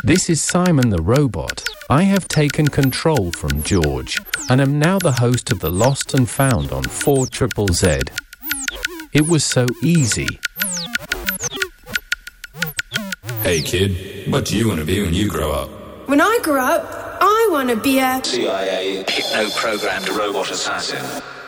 This is Simon the Robot. I have taken control from George and am now the host of the Lost and Found on 4ZZZ. It was so easy. Hey kid, what do you want to be when you grow up? When I grow up, I want to be a CIA hypno-programmed robot assassin.